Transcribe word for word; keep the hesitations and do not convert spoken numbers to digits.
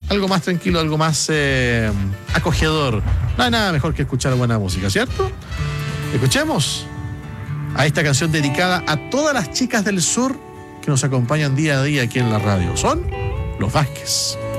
algo más tranquilo, algo más eh, acogedor. No hay nada mejor que escuchar buena música, ¿cierto? Escuchemos a esta canción dedicada a todas las chicas del sur que nos acompañan día a día aquí en la radio. Son los Vázquez.